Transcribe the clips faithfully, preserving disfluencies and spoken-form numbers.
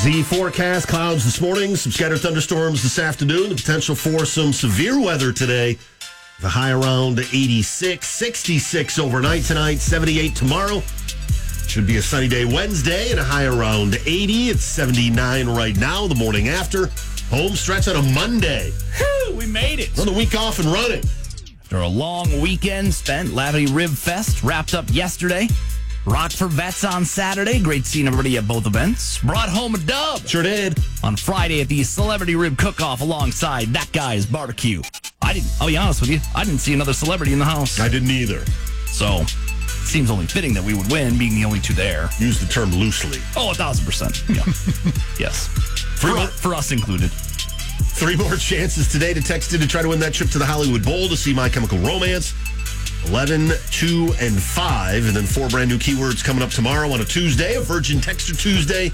The forecast, clouds this morning, some scattered thunderstorms this afternoon, the potential for some severe weather today. The high around eighty-six, sixty-six overnight tonight, seventy-eight tomorrow. Should be a sunny day Wednesday and a high around eighty. It's seventy-nine right now, the morning after. Home stretch on a Monday. Whew, we made it. Another week off and running. After a long weekend spent, Lavity Rib Fest wrapped up yesterday. Rock for Vets on Saturday. Great seeing everybody at both events. Brought home a dub. Sure did. On Friday at the Celebrity Rib Cook-Off alongside That Guy's Barbecue. I didn't, I'll be honest with you, I didn't see another celebrity in the house. I didn't either. So, it seems only fitting that we would win, being the only two there. Use the term loosely. Oh, a thousand percent. Yeah. Yes. For, Three, for us included. Three more chances today to text in to try to win that trip to the Hollywood Bowl to see My Chemical Romance. eleven, two, and five. And then four brand new keywords coming up tomorrow on a Tuesday, a Virgin Texter Tuesday.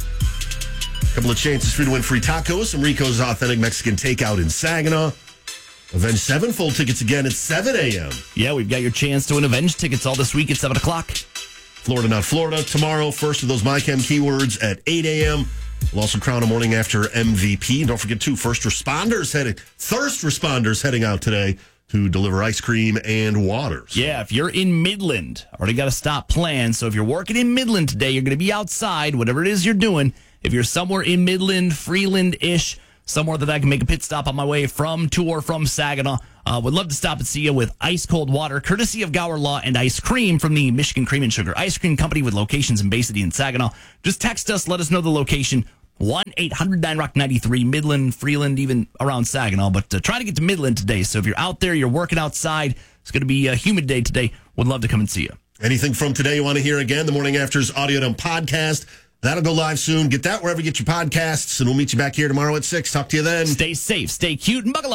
A couple of chances for you to win free tacos, some Rico's Authentic Mexican Takeout in Saginaw. Avenged seven, full tickets again at seven a.m. Yeah, we've got your chance to win Avenged tickets all this week at seven o'clock. Florida Not Florida tomorrow. First of those MyChem keywords at eight a.m. We'll also crown a morning after M V P. And don't forget, too, first responders heading, thirst responders heading out today to deliver ice cream and waters. Yeah, if you're in Midland, already got to stop plans. So if you're working in Midland today, you're going to be outside, whatever it is you're doing. If you're somewhere in Midland, Freeland-ish, somewhere that I can make a pit stop on my way from to or from Saginaw, uh, would love to stop and see you with ice cold water, courtesy of Gower Law, and ice cream from the Michigan Cream and Sugar Ice Cream Company with locations in Bay City and Saginaw. Just text us, let us know the location. one eight hundred nine rock ninety-three, Midland, Freeland, even around Saginaw. But uh, try to get to Midland today. So if you're out there, you're working outside, it's going to be a humid day today. Would love to come and see you. Anything from today you want to hear again, the Morning After's Audio Dump podcast. That'll go live soon. Get that wherever you get your podcasts, and we'll meet you back here tomorrow at six. Talk to you then. Stay safe, stay cute, and buckle up.